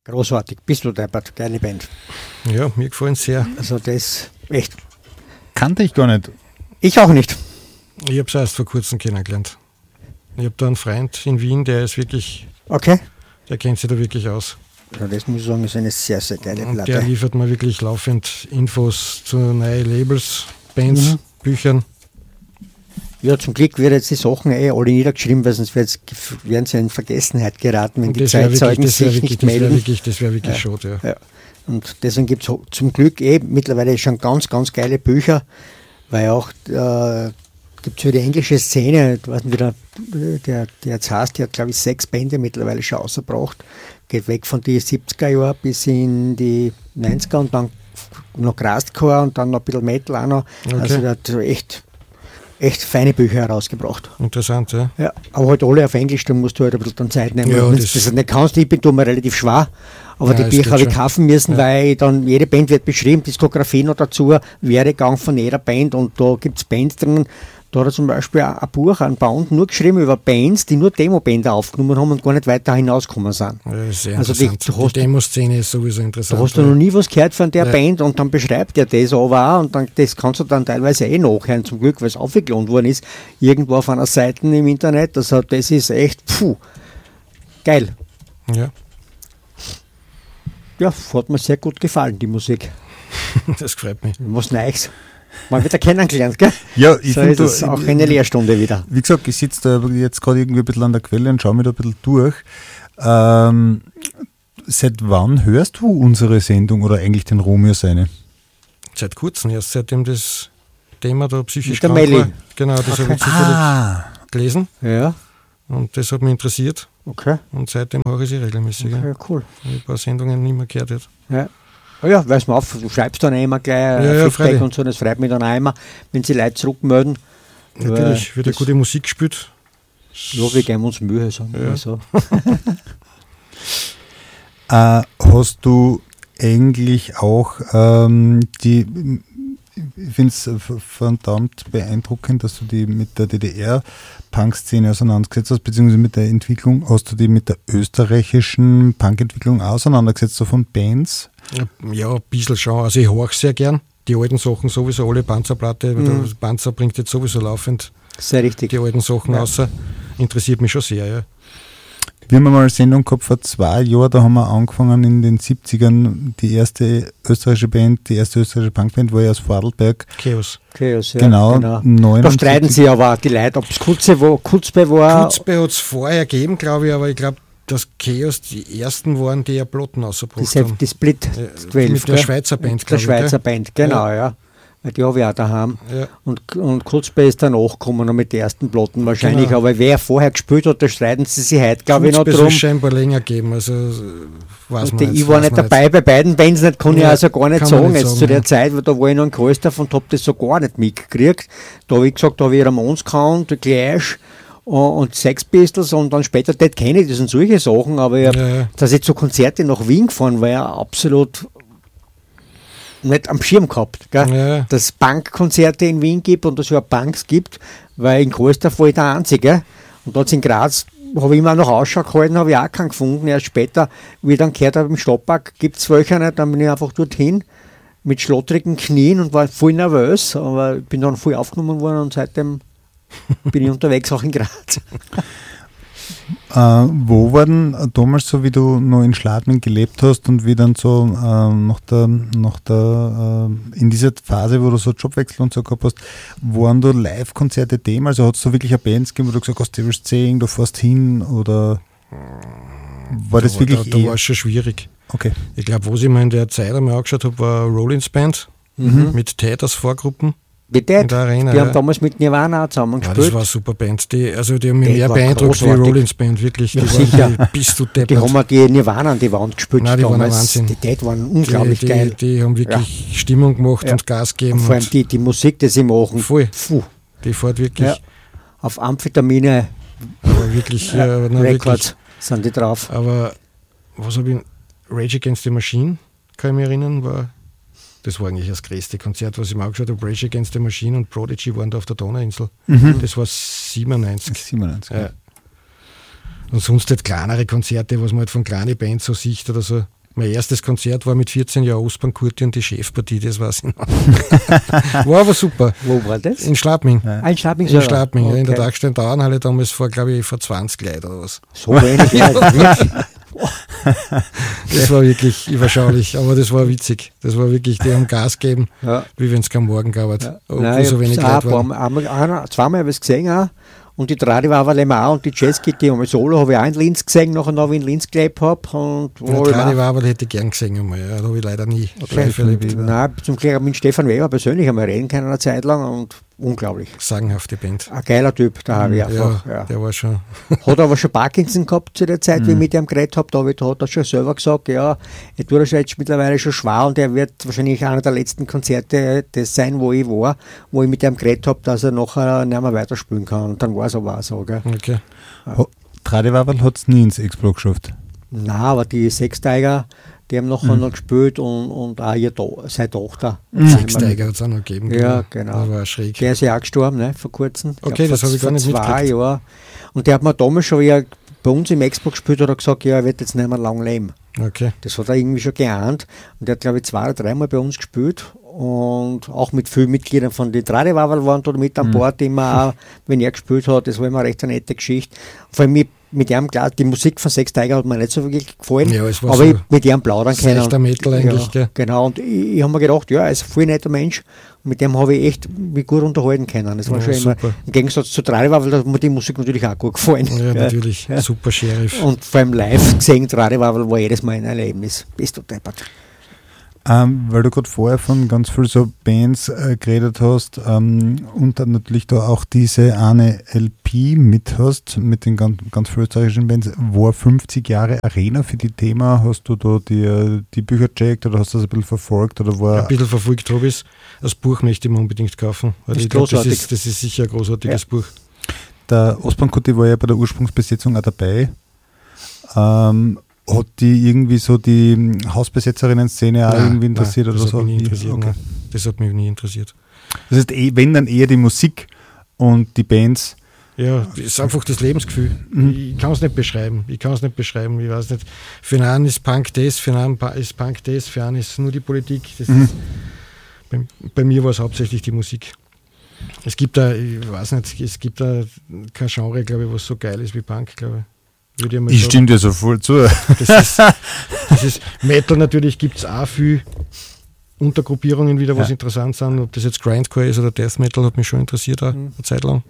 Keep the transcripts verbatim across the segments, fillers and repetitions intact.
Großartig, bist du deppert, geile Band. Ja, mir gefallen sehr. Also das echt. Kannte ich gar nicht. Ich auch nicht. Ich habe es erst vor kurzem kennengelernt. Ich habe da einen Freund in Wien, der ist wirklich, Okay. der kennt sich da wirklich aus. Also das muss ich sagen, ist eine sehr, sehr geile Und Platte. der liefert mir wirklich laufend Infos zu neuen Labels, Bands, Mhm. Büchern. Ja, zum Glück wird jetzt die Sachen eh alle niedergeschrieben, weil sonst wird's, werden sie in Vergessenheit geraten, wenn Und die das wäre wirklich, Zeitzeugen das wär sich wirklich, nicht das wär melden. wirklich, das wär wirklich Ja. schade. Ja. Ja. Und deswegen gibt es zum Glück eh mittlerweile schon ganz, ganz geile Bücher, weil auch äh, gibt es für die englische Szene, ich weiß nicht, wie der, der, der jetzt heißt, der hat glaube ich sechs Bände mittlerweile schon ausgebracht, geht weg von den siebziger Jahren bis in die neunziger und dann noch Grastcore und dann noch ein bisschen Metal auch noch. Okay. Also der hat echt, echt feine Bücher herausgebracht. Interessant, ja. Ja, aber halt alle auf Englisch, da musst du halt ein bisschen dann Zeit nehmen. Ja, Wenn du das- das nicht kannst, ich bin da mal relativ schwer, aber Ja, die das Bücher geht habe ich schon. kaufen müssen, Ja. weil dann jede Band wird beschrieben, Diskografie noch dazu, Werdegang von jeder Band und da gibt es Bands drinnen. Da hat er zum Beispiel ein Buch, ein Band nur geschrieben über Bands, die nur Demo-Bänder aufgenommen haben und gar nicht weiter hinausgekommen sind. Ja, das ist sehr Also die- interessant. du Die, hast- Demoszene ist sowieso interessant. Da hast du noch nie was gehört von der Ja. Band und dann beschreibt er das aber auch und dann, das kannst du dann teilweise eh nachhören, zum Glück, weil es aufgelohnt worden ist, irgendwo auf einer Seite im Internet. Also das ist echt, puh, geil. Ja, Ja, hat mir sehr gut gefallen, die Musik. das freut mich. Was Neues. Mal wieder kennengelernt, gell? Ja, ich So find, ist es du- auch eine Lehrstunde wieder. Wie gesagt, ich sitze da jetzt gerade irgendwie ein bisschen an der Quelle und schaue mir da ein bisschen durch. Ähm, seit wann hörst du unsere Sendung oder eigentlich den Romeo seine? Seit kurzem, erst seitdem das Thema da psychisch Mit der krank Melli. war. Genau, das Okay. habe ich zufällig Ah, gelesen Ja, und das hat mich interessiert okay. und seitdem höre ich sie regelmäßig. Ja. Okay, cool. Ich habe ein paar Sendungen nicht mehr gehört. Jetzt. Ja. Oh ja, weiß man auf, du schreibst dann auch immer gleich Ja, ein ja, Feedback freilich. und so, das freut mich dann auch immer, wenn sie Leute zurückmelden. Natürlich, Weil wird eine das- gute Musik gespielt. Ja, wir geben uns Mühe, sagen wir Ja. mal so. äh, hast du eigentlich auch ähm, die, ich finde es verdammt beeindruckend, dass du die mit der D D R-Punk-Szene auseinandergesetzt hast, beziehungsweise mit der Entwicklung, hast du die mit der österreichischen Punk-Entwicklung auseinandergesetzt, so von Bands? Ja, ein bisschen schon. Also ich horche sehr gern. Die alten Sachen sowieso, alle Panzerplatte. Mhm. Der Panzer bringt jetzt sowieso laufend Sehr richtig. die alten Sachen Ja. raus. Interessiert mich schon sehr, ja. Wir haben mal eine Sendung gehabt vor zwei Jahren, da haben wir angefangen in den siebzigern, die erste österreichische Band, die erste österreichische Punkband war ja aus Vorarlberg. Chaos. Chaos, ja, Genau, Da neunundsiebzig. streiten sie aber auch die Leute, ob es Kutzbe war, Kutzbe war. Kutzbe hat es vorher gegeben, glaube ich, aber ich glaube, dass Chaos die ersten waren, die ja Platten rausgebracht Diese, haben. die Split Ja, zwölf. mit der ja. Schweizer Band, Mit der glaub ich, Schweizer gell? Band, genau, ja. Weil die habe ich auch daheim. Ja. Und, und Kutzbe ist dann nachgekommen noch mit den ersten Platten wahrscheinlich. Genau. Aber wer vorher gespielt hat, da streiten sie sich heute, glaube ich, noch Kutzbe soll drum. es scheinbar länger geben, also äh, weiß Und man die, jetzt, ich war weiß nicht man dabei bei beiden Bands, nicht, kann ich Ja, also gar nicht kann man sagen. nicht Jetzt sagen, zu der ja. Zeit, weil da war ich noch in Größter und habe das so gar nicht mitgekriegt. Da habe ich gesagt, da habe ich Ramones gekannt, Clash und, und Sex Pistols und dann später Dead Kennedys und solche Sachen. Aber ich hab, Ja, ja. dass ich zu Konzerte nach Wien gefahren war, ja absolut nicht am Schirm gehabt. Gell? Ja, ja. Dass es Punkkonzerte in Wien gibt und dass es ja Punks gibt, weil in Größter war ich der Einzige. Und dort in Graz habe ich immer noch Ausschau gehalten, habe ich auch keinen gefunden. Erst später, wie ich dann gehört habe, im Stadtpark gibt es welche nicht, dann bin ich einfach dorthin mit schlottrigen Knien und war voll nervös, aber ich bin dann voll aufgenommen worden und seitdem bin ich unterwegs auch in Graz. Äh, wo war denn damals so, wie du noch in Schladming gelebt hast und wie dann so äh, nach der, nach der äh, in dieser Phase, wo du so Jobwechsel und so gehabt hast, waren da Live-Konzerte Thema? Also hat es so wirklich eine Band gegeben, wo du gesagt hast, du willst sehen, du fährst hin oder war das da, wirklich Da, da eh- war es schon schwierig. Okay. Ich glaube, was ich mir in der Zeit einmal angeschaut habe, war Rollins Band mit Ted als Vorgruppen. Wie In der Arena, die haben ja. damals mit Nirvana zusammen Ja, gespielt. das war eine super Band. Die, also die haben mich Die mehr war beeindruckt wie großartig. Rollins Band, wirklich. Die Ja, waren, sicher. Die, bist du Die deppert. haben wir die Nirvana an die Wand gespielt. Nein, die waren ein damals. Wahnsinn. Die Dead waren unglaublich die, geil. Die, die haben wirklich Stimmung gemacht Ja. und Gas gegeben. Und vor allem und die, die Musik, die sie machen. Voll. Puh, die fährt wirklich, ja. Auf Amphetamine aber wirklich, ja, ja, na, Records wirklich. sind die drauf. Aber was habe ich, Rage Against the Machine, kann ich mich erinnern, war, das war eigentlich das größte Konzert, was ich mir angeschaut habe. Rage Against the Machine und Prodigy waren da auf der Donauinsel. Mhm. Das war siebenundneunzig. siebenundneunzig. Ja. Und sonst halt kleinere Konzerte, was man halt von kleinen Bands so sieht oder so. Mein erstes Konzert war mit vierzehn Jahren Ostbahn Kurti und die Chefpartie, das weiß ich noch. War aber super. Wo war das? In Schladming. Ja. In Schladming, in, Schladming okay. ja, in der Dachstein Dauernhalle damals vor, glaube ich, vor zwanzig Leuten oder was. So wenig, ja. Das war wirklich überschaulich, aber das war witzig. Das war wirklich, die haben Gas gegeben, ja. wie wenn es kein Morgen gab. Ja. Nein, so wenig Leute waren. Einmal, einmal, zweimal habe ich es gesehen auch. Und die Tradiwaval auch und die Jazzkitty einmal Solo habe ich auch in Linz gesehen, nachher noch, wie ich in Linz gelebt habe. Die Tradiwaval hätte ich gern gesehen einmal, ja, da habe ich leider nie okay. erlebt. Nein, zum Glück habe ich mit Stefan Weber persönlich einmal reden können eine Zeit lang und unglaublich. Sagenhafte Band. Ein geiler Typ, da habe ich einfach. Ja, ja. Der war schon. Hat aber schon Parkinson gehabt zu der Zeit, wie ich mit ihm geredet habe. Da hat er schon selber gesagt, ja, er tut das jetzt mittlerweile schon schwer und er wird wahrscheinlich einer der letzten Konzerte das sein, wo ich war, wo ich mit ihm geredet habe, dass er nachher nicht mehr weiterspielen kann. Und dann war es aber auch so. Gell? Okay. Ja. Tradiwaval hat es nie ins Explo geschafft? Nein, aber die Sechsteiger, die haben nachher mhm. noch gespielt und, und auch ihr to- seine Tochter. Mhm. Sechsteiger hat es auch noch gegeben. Ja, genau. Das war schräg. Der ist ja auch gestorben, ne, vor kurzem. Okay, glaub, das habe ich gar nicht mitgekriegt. Vor zwei Jahren. Und der hat mir damals schon, wie er bei uns im Expo gespielt hat, hat er gesagt, ja, er wird jetzt nicht mehr lang leben. Okay. Das hat er irgendwie schon geahnt. Und der hat, glaube ich, zwei oder dreimal bei uns gespielt. Und auch mit vielen Mitgliedern von den Tradiwaval waren da mit an Mhm. Bord, immer auch, wenn er gespielt hat. Das war immer recht eine nette Geschichte. Vor allem mit, mit ihm, klar, die Musik von Sechsteiger hat mir nicht so wirklich gefallen. Ja, es war aber so ich mit ihm plaudern können. Seichter Metal eigentlich, ja, gell? Genau, und ich, ich habe mir gedacht, ja, er ist ein voll netter Mensch. Und mit dem habe ich echt mich gut unterhalten können. Das war Ja, schon immer, super. im Gegensatz zu Tradiwaval, da hat mir die Musik natürlich auch gut gefallen. Ja, natürlich. Ja. Super Sheriff. Und vor allem live gesehen, Tradiwaval war jedes Mal ein Erlebnis. Bist du deppert. Ähm, weil du gerade vorher von ganz vielen so Bands äh, geredet hast ähm, und dann natürlich da auch diese eine L P mit hast, mit den ganz, ganz vielen österreichischen Bands, war fünfzig Jahre Arena für die Thema. Hast du da die, die Bücher gecheckt oder hast du das ein bisschen verfolgt? Oder war ein bisschen verfolgt habe ich es. Das Buch möchte ich mir unbedingt kaufen. Weil ist ich glaub, das, großartig. ist, das ist sicher ein großartiges ja. Buch. Der Ostbahn Kurti war ja bei der Ursprungsbesetzung auch dabei. Ähm, Hat die irgendwie so die Hausbesetzerinnen-Szene auch Nein, irgendwie interessiert nein, oder das so? Hat mich nie interessiert, okay. Das hat mich nie interessiert. Das heißt, eh, wenn dann eher die Musik und die Bands. Ja, das ist einfach das Lebensgefühl. Mhm. Ich kann es nicht beschreiben. Ich kann es nicht beschreiben. Ich weiß nicht. Für einen einen ist Punk das, für einen anderen ist Punk das, für einen ist nur die Politik. Das mhm. ist, bei, bei mir war es hauptsächlich die Musik. Es gibt da, ich weiß nicht, es gibt da kein Genre, glaube ich, was so geil ist wie Punk, glaube ich. Würde ich mal ich sagen. stimme dir so voll zu. Das ist, das ist Metal natürlich, gibt es auch viel Untergruppierungen wieder, was ja. interessant sind. Ob das jetzt Grindcore ist oder Death Metal, hat mich schon interessiert auch, mhm. eine Zeit lang.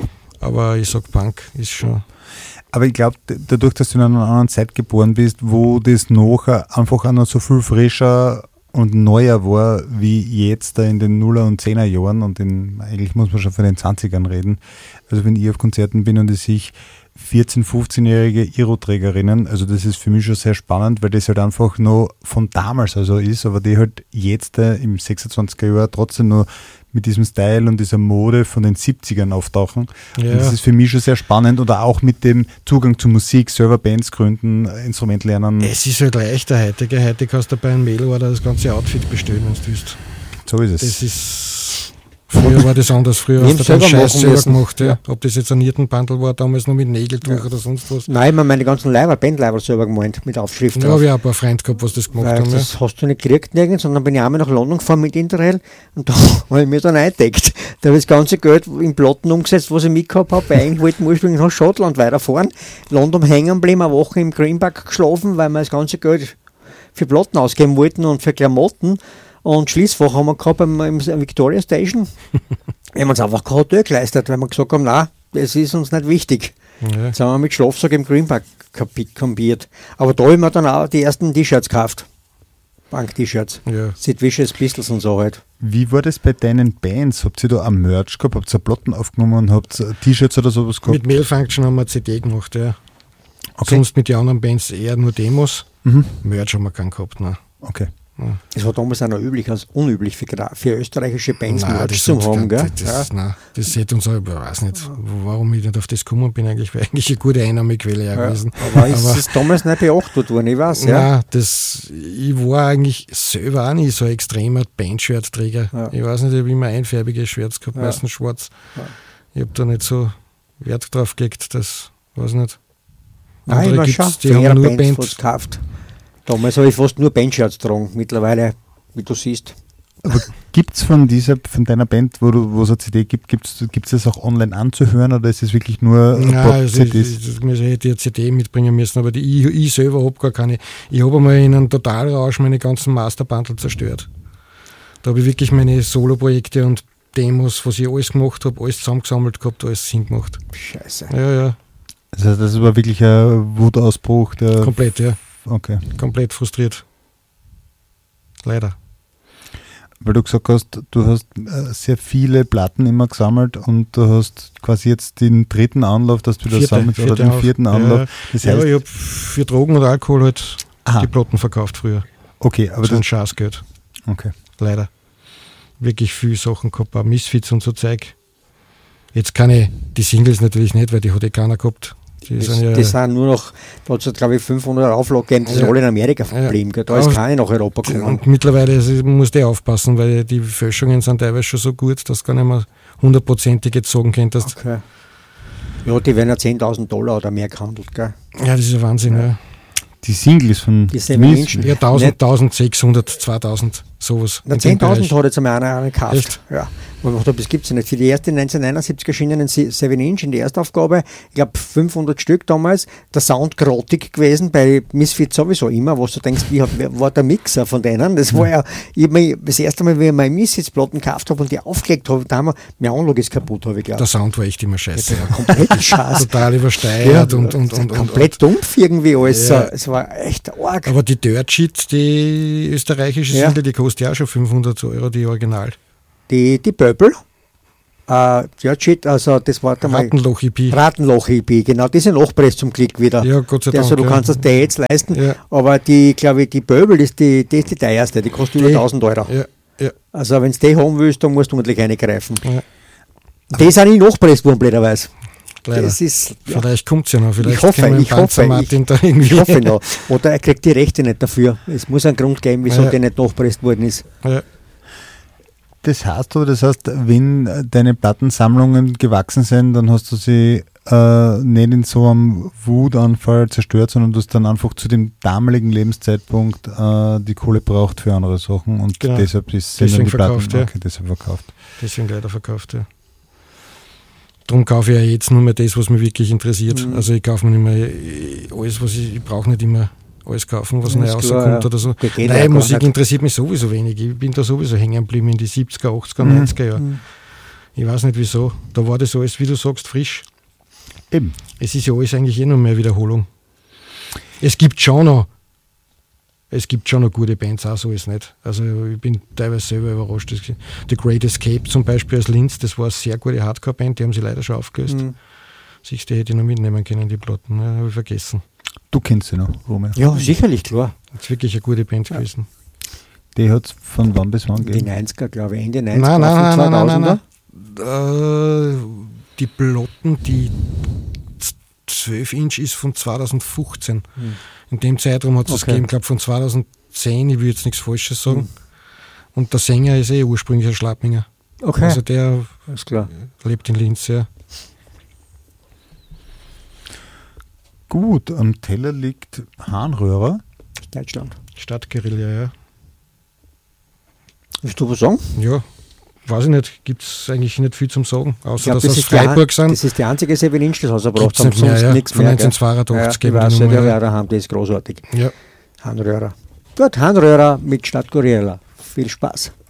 Aber ich sag Punk ist schon. Aber ich glaube, dadurch, dass du in einer anderen Zeit geboren bist, wo das noch einfach auch noch so viel frischer und neuer war, wie jetzt da in den Nuller- und Zehner Jahren und in, eigentlich muss man schon von den zwanzigern reden. Also wenn ich auf Konzerten bin und ich sehe vierzehn-, fünfzehnjährige Iro-Trägerinnen, also das ist für mich schon sehr spannend, weil das halt einfach noch von damals also ist, aber die halt jetzt äh, im sechsundzwanziger Jahr trotzdem noch mit diesem Style und dieser Mode von den siebzigern auftauchen. Ja. Und das ist für mich schon sehr spannend oder auch mit dem Zugang zu Musik, selber Bands gründen, Instrument lernen. Es ist halt leichter heute, gell? Heute kannst du bei einem Mailorder das ganze Outfit bestellen, wenn du willst. So ist es. Das ist Früher war das anders, früher hast du den Scheiß selber gemacht. Ja. Ob das jetzt ein Hirtenbandel war, damals noch mit Nägel durch ja. oder sonst was. Nein, ich habe meine ganzen Leiber, Bandleiber selber gemeint, mit Aufschrift ja, drauf. Ja, habe ich auch ein paar Freunde gehabt, was das gemacht Weil haben. Das ja. hast du nicht gekriegt nirgends, sondern bin ich einmal nach London gefahren mit Interrail und da habe ich mir dann eingedeckt. Da habe ich das ganze Geld in Plotten umgesetzt, was ich mitgehabt habe, weil eigentlich wollten wir ursprünglich nach Schottland weiterfahren. London hängen geblieben, eine Woche im Greenback geschlafen, weil wir das ganze Geld für Plotten ausgeben wollten und für Klamotten. Und Schließfach haben wir gehabt im, im Victoria Station. Wir haben uns einfach kein Hotel geleistet, weil wir gesagt haben, nein, das ist uns nicht wichtig. Ja. Jetzt haben wir mit Schlafsack im Greenpark kampiert. Aber da haben wir dann auch die ersten T-Shirts gekauft. Punk-T-Shirts. Ja. Sid Vicious Pistols und so halt. Wie war das bei deinen Bands? Habt ihr da ein Merch gehabt? Habt ihr Platten aufgenommen und habt T-Shirts oder sowas gehabt? Mit Mail Function haben wir eine C D gemacht, ja. Okay. Sonst mit den anderen Bands eher nur Demos. Mhm. Merch haben wir keinen gehabt, nein. Okay. Das war damals auch noch üblich, als unüblich für, für österreichische Bands Merch zu haben, gell? Das, ja. Nein, das hätte uns auch, ich weiß nicht, warum ich nicht auf das gekommen bin, eigentlich, wäre eigentlich eine gute Einnahmequelle ja, gewesen. Aber ist es damals nicht beachtet worden, ich weiß, ja? Nein, das, ich war eigentlich selber auch nicht so ein extremer Bandshirt-Träger. Ja. Ich weiß nicht, ich habe immer einfärbige Shirts gehabt, ja. meistens schwarz. Ja. Ich habe da nicht so Wert drauf gelegt, das weiß nicht. Nein, Andere immer schon. gibt's, die haben nur Bands Band. fast gekauft. Damals habe ich fast nur Bandshirts getragen. Mittlerweile, wie du siehst. Aber gibt es von dieser, von deiner Band, wo du, wo es eine C D gibt, gibt es das auch online anzuhören oder ist es wirklich nur Nein, also C Ds? ich, ich, ich hätte eine C D mitbringen müssen, aber die, ich, ich selber habe gar keine. Ich habe einmal in einem Totalrausch meine ganzen Masterbundle zerstört. Da habe ich wirklich meine Solo-Projekte und Demos, was ich alles gemacht habe, alles zusammengesammelt gehabt, alles hingemacht. Scheiße. Ja, ja. Also das war wirklich ein Wutausbruch. Der Komplett, ja. Okay. Komplett frustriert. Leider. Weil du gesagt hast, du hast äh, sehr viele Platten immer gesammelt und du hast quasi jetzt den dritten Anlauf, dass du das Vierte, sammelst, oder vierte den Auf- vierten ja, Anlauf. Das Ja, heißt, ich habe für Drogen und Alkohol halt Aha. die Platten verkauft früher. okay, aber So ein das, Scheißgeld. okay. Leider. Wirklich viele Sachen gehabt, auch Misfits und so Zeug. Jetzt kann ich die Singles natürlich nicht, weil die hat eh keiner gehabt. Die Das, sind ja, das sind nur noch, da hat es glaube ich fünfhundert Auflagen gegeben, die sind Ja. alle in Amerika verblieben. gell. Da ist Aber- keine nach Europa gekommen. und mittlerweile also, musst du eh aufpassen, weil die Fälschungen sind teilweise schon so gut, dass du gar nicht mehr hundertprozentig jetzt sagen könntest. Okay. Ja, die werden ja zehntausend Dollar oder mehr gehandelt. Gell. Ja, das ist ein Wahnsinn. Ja, Die Singles von Die Seven Miss- Inch. ja tausend, Nicht- tausendsechshundert, zweitausend, sowas. Na, in dem zehntausend Bereich. hat jetzt einmal einer, einer gekauft. Echt? Ja. Und ich dachte, das gibt es nicht. Für die erste neunzehnhundertneunundsiebzig erschienenen Seven Inch in der Erstaufgabe, ich glaube fünfhundert Stück damals, der Sound grottig gewesen, bei Misfits sowieso immer, was du denkst, wie hat, wer war der Mixer von denen? Das war ja, ich hab mir, das erste Mal, wie ich meine Misfits-Platten gekauft habe und die aufgelegt habe, da haben wir, meine Anlage ist kaputt, habe ich Der geglaubt. Sound war echt immer scheiße. Das war komplett scheiße. Total übersteuert und, und, und, und, komplett dumpf irgendwie alles. Ja. So. Es war echt arg. Aber die Dirt Shit, die österreichische Ja. Single, die kostet ja auch schon fünfhundert Euro, die Original. Die, die Pöbel, äh, ja, shit, also das war der mal. Rattenloch-E P. Rattenloch-E P, genau, diese Nachpress zum Glück wieder. Ja, Gott sei Dank. Also du ja. kannst das dir jetzt leisten, Ja. aber die, glaube ich, die Pöbel, ist die, die ist die teuerste, die kostet über Die- tausend Euro. Ja, ja, Also wenn du die haben willst, dann musst du ordentlich reingreifen. ja. Die sind nicht nachpresst worden, blöderweise. Leider. Das ist, ja, Vielleicht kommt es ja noch. Vielleicht ich hoffe, können wir ich den Panzer hoffe, Martin ich, da irgendwie. ich hoffe noch. Oder er kriegt die Rechte nicht dafür. Es muss einen Grund geben, wieso Ja. die nicht nachpresst worden ist. Ja. Das heißt aber, das heißt, wenn deine Plattensammlungen gewachsen sind, dann hast du sie äh, nicht in so einem Wutanfall zerstört, sondern du hast dann einfach zu dem damaligen Lebenszeitpunkt äh, die Kohle braucht für andere Sachen und Genau. deshalb ist, sind Deswegen dann die verkauft, Platten ja. okay, deshalb verkauft. Deswegen leider verkauft, ja. Darum kaufe ich ja jetzt nur mehr das, was mich wirklich interessiert. Mhm. Also ich kaufe mir nicht mehr äh, alles, was ich, ich brauche nicht immer alles kaufen, was Ja, neu ist rauskommt klar, ja. oder so. Das geht ja Neue gar Musik nicht. interessiert mich sowieso wenig. Ich bin da sowieso hängen geblieben in die siebziger, achtziger, Mhm. neunziger Jahre. Mhm. Ich weiß nicht wieso. Da war das alles, wie du sagst, frisch. Eben. Es ist ja alles eigentlich eh noch mehr Wiederholung. Es gibt schon noch, es gibt schon noch gute Bands, auch so ist nicht. Also ich bin teilweise selber überrascht. Das- The Great Escape zum Beispiel aus Linz, das war eine sehr gute Hardcore-Band, die haben sie leider schon aufgelöst. Mhm. Siehst du, die hätte ich noch mitnehmen können, die Platten. Ja, habe ich vergessen. Du kennst sie noch, Romeo. Ja, sicherlich, klar. Das ist wirklich eine gute Band gewesen. Die hat es von wann bis wann Die gegeben? neunziger, glaube ich, Ende neunziger, Nein, nein, Anfang nein, nein, nein, zweitausender. nein. Äh, die Platten, die zwölf Inch ist von zweitausendfünfzehn. Hm. In dem Zeitraum hat es Okay. gegeben, ich glaube von zweitausendzehn, ich will jetzt nichts Falsches sagen. Hm. Und der Sänger ist eh ursprünglich ein Schlappinger. Okay, Also der alles klar. lebt in Linz, ja. Gut, am Teller liegt Harnröhrer. Deutschland. Stadtguerilla, ja. Willst du was sagen? Ja, weiß ich nicht, gibt es eigentlich nicht viel zum Sagen, Ich außer glaub, dass aus ist die ein- Freiburg sind. Das ist die einzige Seven Inch, das rausgebracht Gibt's haben, nicht mehr, sonst ja. nichts Von mehr. gell? neunzehnhundertzweiundachtzig Ja, geben ich weiß, die ja, Nummer, der ja. wir daheim, das ist großartig. Ja. Harnröhrer. Gut, Harnröhrer mit Stadtgorilla. Viel Spaß.